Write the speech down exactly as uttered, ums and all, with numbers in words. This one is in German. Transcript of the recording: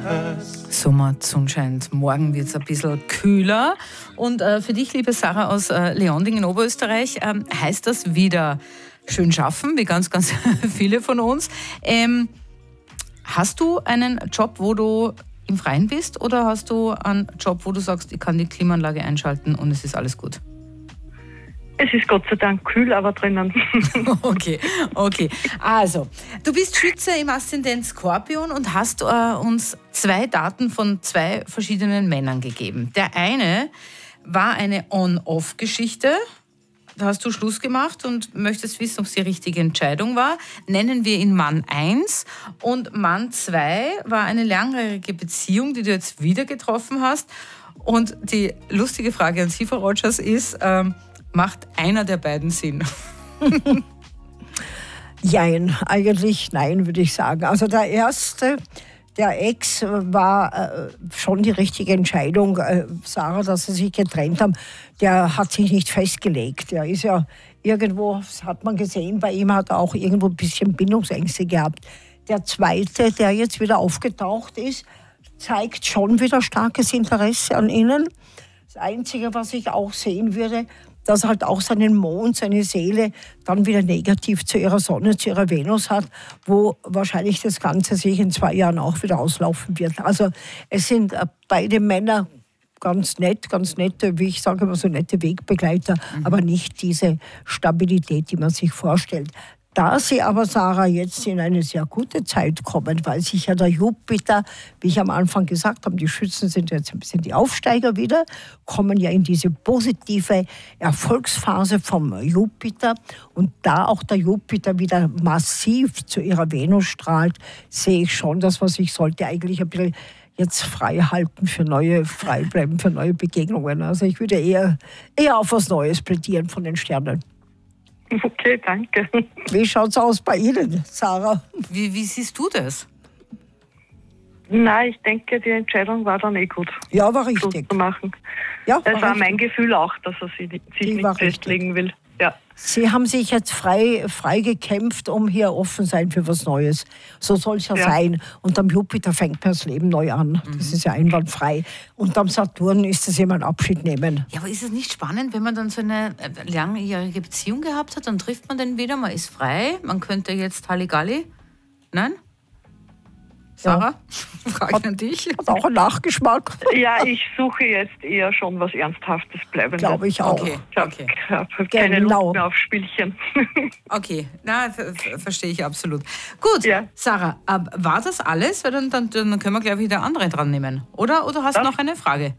Sommer, Sonnenschein, morgen wird es ein bisschen kühler. Und äh, für dich, liebe Sarah aus äh, Leonding in Oberösterreich, ähm, heißt das wieder schön schaffen, wie ganz, ganz viele von uns. Ähm, hast du einen Job, wo du im Freien bist, oder hast du einen Job, wo du sagst, ich kann die Klimaanlage einschalten und es ist alles gut? Es ist Gott sei Dank kühl, aber drinnen. Okay, okay. Also, du bist Schütze im Aszendent Skorpion und hast äh, uns zwei Daten von zwei verschiedenen Männern gegeben. Der eine war eine On-Off-Geschichte. Da hast du Schluss gemacht und möchtest wissen, ob es die richtige Entscheidung war. Nennen wir ihn Mann eins. Und Mann zwei war eine langjährige Beziehung, die du jetzt wieder getroffen hast. Und die lustige Frage an Sie, Frau Rogers, ist, ähm, macht einer der beiden Sinn? Jein, eigentlich nein, würde ich sagen. Also der erste, der Ex, war äh, schon die richtige Entscheidung, äh, Sarah, dass sie sich getrennt haben. Der hat sich nicht festgelegt. Der ist ja irgendwo, das hat man gesehen, bei ihm hat er auch irgendwo ein bisschen Bindungsängste gehabt. Der zweite, der jetzt wieder aufgetaucht ist, zeigt schon wieder starkes Interesse an ihnen. Das Einzige, was ich auch sehen würde, dass er halt auch seinen Mond, seine Seele dann wieder negativ zu ihrer Sonne, zu ihrer Venus hat, wo wahrscheinlich das Ganze sich in zwei Jahren auch wieder auslaufen wird. Also es sind beide Männer ganz nett, ganz nette, wie ich sage immer so nette Wegbegleiter, mhm. aber nicht diese Stabilität, die man sich vorstellt. Da sie aber, Sarah, jetzt in eine sehr gute Zeit kommen, weil sich ja der Jupiter, wie ich am Anfang gesagt habe, die Schützen sind jetzt ein bisschen die Aufsteiger wieder, kommen ja in diese positive Erfolgsphase vom Jupiter. Und da auch der Jupiter wieder massiv zu ihrer Venus strahlt, sehe ich schon, dass man sich sollte eigentlich ein bisschen jetzt frei halten für neue, frei bleiben für neue Begegnungen. Also ich würde eher, eher auf was Neues plädieren von den Sternen. Okay, danke. Wie schaut's aus bei Ihnen, Sarah? Wie, wie siehst du das? Nein, ich denke, die Entscheidung war dann eh gut. Ja, war richtig. So zu machen. Ja, das war, war richtig. mein Gefühl auch, dass er sich die nicht festlegen will. Ja. Sie haben sich jetzt frei, frei gekämpft, um hier offen sein für was Neues. So soll es ja, ja sein. Und am Jupiter fängt man das Leben neu an. Mhm. Das ist ja einwandfrei. Und am Saturn ist es immer ein Abschied nehmen. Ja, aber ist es nicht spannend, wenn man dann so eine langjährige Beziehung gehabt hat, dann trifft man den wieder, man ist frei, man könnte jetzt Halligalli? Nein? Sarah, ja. Frage hat, an dich. Hat auch einen Nachgeschmack. Ja, ich suche jetzt eher schon was Ernsthaftes, Bleibendes. Glaube ich auch. Okay, ich okay. habe keine genau. Lust mehr auf Spielchen. Okay, na, f- verstehe ich absolut. Gut, ja. Sarah, war das alles? Weil dann, dann, dann können wir gleich wieder andere dran nehmen. Oder, oder hast du noch eine Frage?